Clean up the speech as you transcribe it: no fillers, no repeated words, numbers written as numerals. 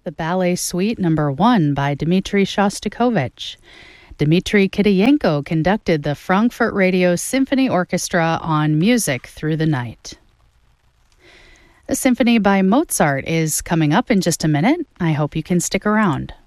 the Ballet Suite No. 1 by Dmitri Shostakovich. Dmitri Kitayenko conducted the Frankfurt Radio Symphony Orchestra on Music Through the Night. A symphony by Mozart is coming up in just a minute. I hope you can stick around.